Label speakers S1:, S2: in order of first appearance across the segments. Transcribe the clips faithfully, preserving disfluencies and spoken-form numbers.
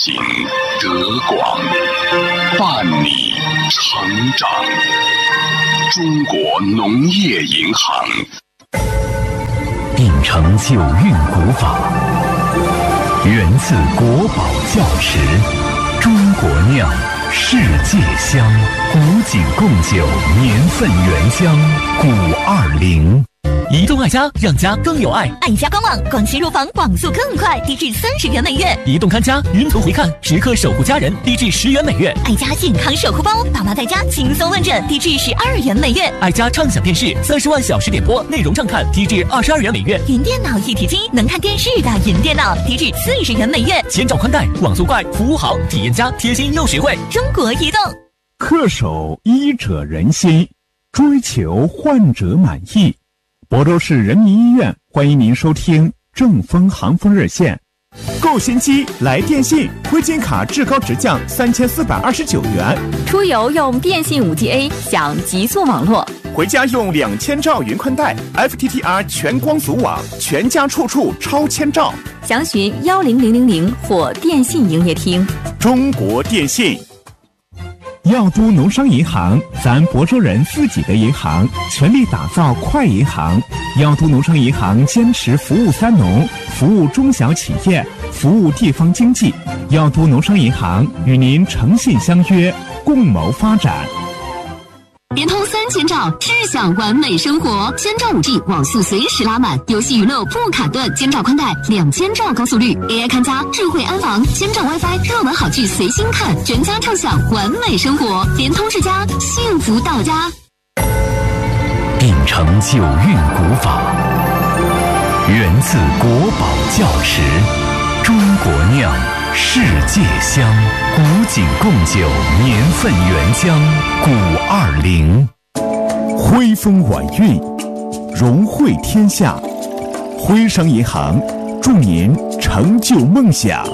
S1: 行德广，伴你成长。中国农业银行
S2: 秉承九韵古法，源自国宝窖池，中国酿，世界香，古井贡酒，年份原香，古二零。
S3: 移动爱家，让家更有爱。
S4: 爱家官网广信入房，网速更快，低至三十元每月。
S3: 移动看家，云图回看，时刻守护家人，低至十元每月。
S4: 爱家健康守护包，爸妈在家轻松问诊，低至十二元每月。
S3: 爱家畅享电视，三十万小时点播，内容畅看，低至二十二元每月。
S4: 云电脑一体机，能看电视的云电脑，低至四十元每月。
S3: 千兆宽带，网速快，服务好，体验佳，贴心又实惠。
S4: 中国移动。
S5: 恪守医者仁心，追求患者满意。亳州市人民医院欢迎您收听正风行风热线，购新机来电信，灰金卡至高直降三千四百二十九元。
S6: 出游用电信 五 G A 享极速网络，
S5: 回家用两千兆云宽带 F T T R 全光组网，全家处处超千兆。
S6: 详询幺零零零零或电信营业厅。
S5: 中国电信。药都农商银行，咱亳州人自己的银行，全力打造快银行。药都农商银行坚持服务三农，服务中小企业，服务地方经济。药都农商银行与您诚信相约，共谋发展。
S7: 联通三千兆，智享完美生活。千兆五 G 网速随时拉满，游戏娱乐不卡顿。千兆宽带，两千兆高速率 ，A I 看家，智慧安防，千兆 WiFi， 热门好剧随心看，全家畅享完美生活。联通世家，幸福到家。
S2: 秉承九韵古法，源自国宝窖池，中国酿，世界香，古井贡酒，年份原香，古二零。
S5: 徽风晚运，荣惠天下。徽商银行祝您成就梦想。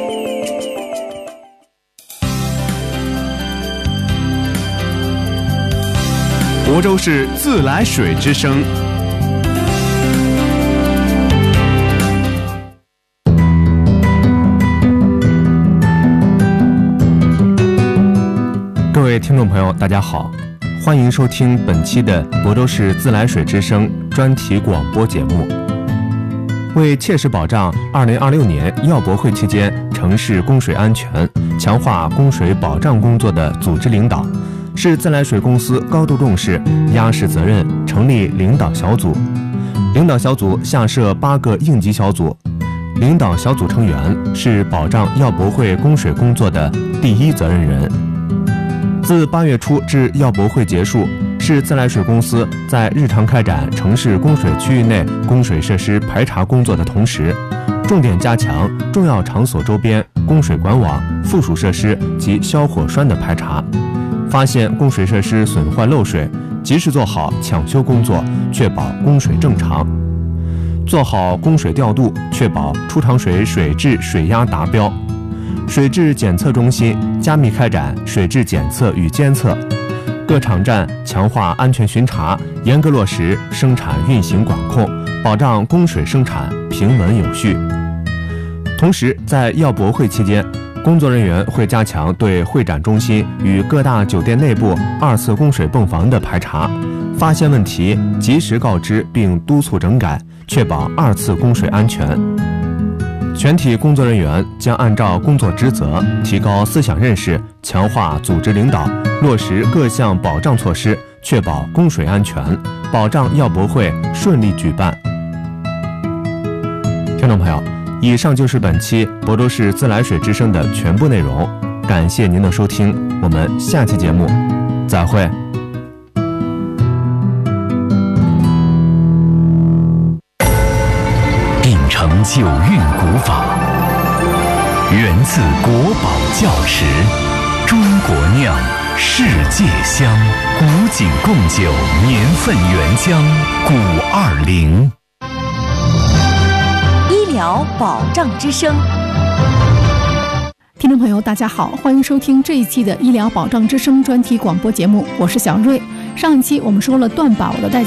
S5: 亳州市自来水之声。
S8: 各位听众朋友，大家好，欢迎收听本期的亳州市自来水之声专题广播节目。为切实保障二零二六年药博会期间城市供水安全，强化供水保障工作的组织领导，市自来水公司高度重视，压实责任，成立领导小组。领导小组下设八个应急小组，领导小组成员是保障药博会供水工作的第一责任人。自八月初至药博会结束，市自来水公司在日常开展城市供水区域内供水设施排查工作的同时，重点加强重要场所周边供水管网、附属设施及消火栓的排查，发现供水设施损坏漏水，及时做好抢修工作，确保供水正常；做好供水调度，确保出厂水水质水压达标。水质检测中心加密开展水质检测与监测，各场站强化安全巡查，严格落实生产运行管控，保障供水生产平稳有序。同时，在药博会期间，工作人员会加强对会展中心与各大酒店内部二次供水泵房的排查，发现问题及时告知并督促整改，确保二次供水安全。全体工作人员将按照工作职责，提高思想认识，强化组织领导，落实各项保障措施，确保供水安全，保障药博会顺利举办。听众朋友，以上就是本期亳州市自来水之声的全部内容，感谢您的收听，我们下期节目再会。
S2: 秉承九韵古法，源自国宝窖池，中国酿，世界香，古井贡酒，年份原香，古二零。
S6: 医疗保障之声。
S9: 听众朋友大家好，欢迎收听这一期的医疗保障之声专题广播节目，我是小瑞。上一期我们说了断保的代价，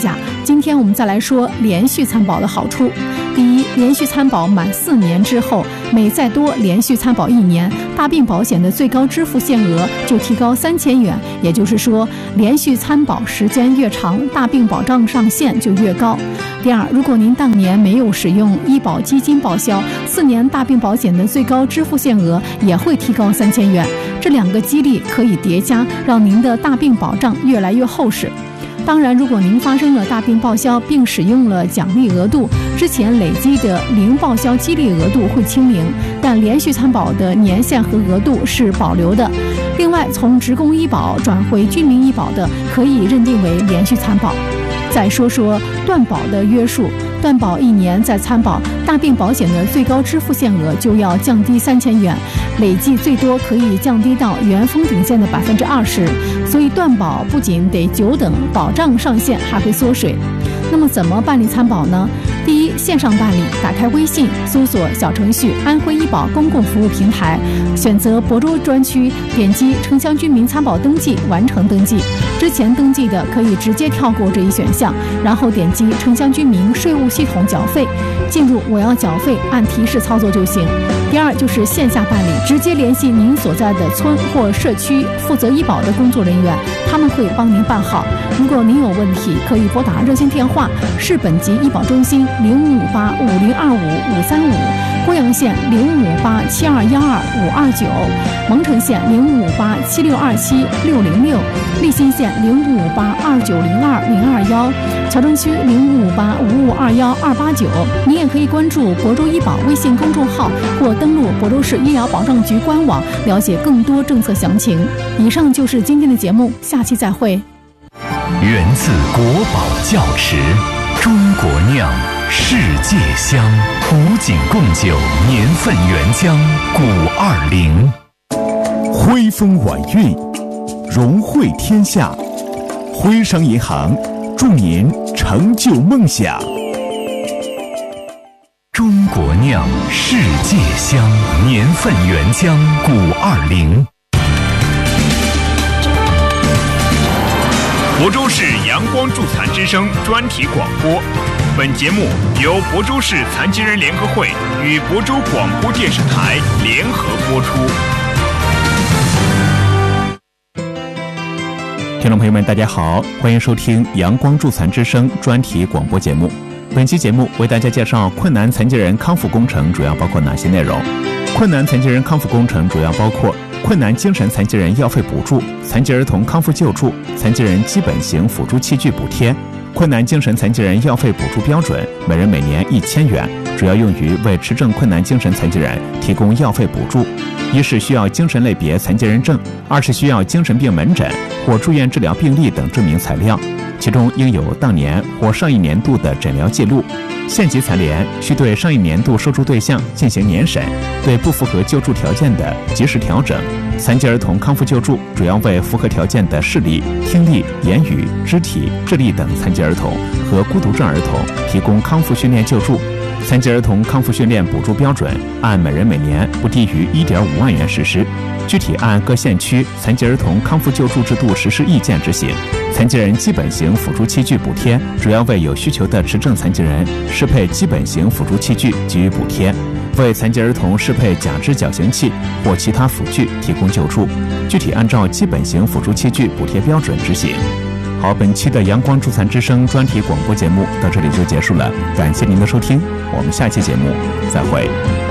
S9: 今天我们再来说连续参保的好处。第一，连续参保满四年之后，每再多连续参保一年，大病保险的最高支付限额就提高三千元。也就是说，连续参保时间越长，大病保障上限就越高。第二，如果您当年没有使用医保基金报销，四年大病保险的最高支付限额也会提高三千元。这两个激励可以叠加，让您的大病保障越来越厚实。当然，如果您发生了大病报销并使用了奖励额度，之前累积的零报销激励额度会清零，但连续参保的年限和额度是保留的。另外，从职工医保转回居民医保的，可以认定为连续参保。再说说断保的约束，断保一年再参保，大病保险的最高支付限额就要降低三千元，累计最多可以降低到原封顶线的百分之二十。所以断保不仅得久等，保障上限还会缩水。那么怎么办理参保呢？第一，线上办理，打开微信，搜索小程序安徽医保公共服务平台，选择亳州专区，点击城乡居民参保登记，完成登记。之前登记的可以直接跳过这一选项，然后点击城乡居民税务系统缴费，进入我要缴费，按提示操作就行。第二就是线下办理，直接联系您所在的村或社区负责医保的工作人员，他们会帮您办好。如果您有问题，可以拨打热线电话，市本级医保中心零五五八五零二五五三五，贵阳县零五五八七二幺二五二九，蒙城县零五五八七六二七六零六，利辛县零五五八二九零二零二幺，谯城区零五五八五五二幺二八九。您也可以关注亳州医保微信公众号或登录亳州市医疗保障局官网，了解更多政策详情。以上就是今天的节目，下期再会。
S2: 源自国宝窖池，中国酿，世界香，古井贡酒，年份原浆，古二零。
S5: 徽风晚运，荣汇天下。徽商银行祝您成就梦想。
S2: 中国酿，世界香，年份原浆，古二零。
S10: 亳州市阳光助残之声专题广播，本节目由亳州市残疾人联合会与亳州广播电视台联合播出。
S5: 听众朋友们，大家好，欢迎收听阳光助残之声专题广播节目。本期节目为大家介绍困难残疾人康复工程主要包括哪些内容。困难残疾人康复工程主要包括困难精神残疾人药费补助、残疾儿童康复救助、残疾人基本型辅助器具补贴。困难精神残疾人药费补助标准每人每年一千元，主要用于为持证困难精神残疾人提供药费补助。一是需要精神类别残疾人证，二是需要精神病门诊或住院治疗病历等证明材料，其中应有当年或上一年度的诊疗记录。县级残联需对上一年度受助对象进行年审，对不符合救助条件的及时调整。残疾儿童康复救助主要为符合条件的视力、听力、言语、肢体、智力等残疾儿童和孤独症儿童提供康复训练救助。残疾儿童康复训练补助标准按每人每年不低于 一点五万元实施，具体按各县区残疾儿童康复救助制度实施意见执行。残疾人基本型辅助器具补贴主要为有需求的持证残疾人适配基本型辅助器具给予补贴，为残疾儿童适配假肢矫形器或其他辅具提供救助，具体按照基本型辅助器具补贴标准执行。好，本期的阳光助残之声专题广播节目到这里就结束了，感谢您的收听，我们下期节目再会。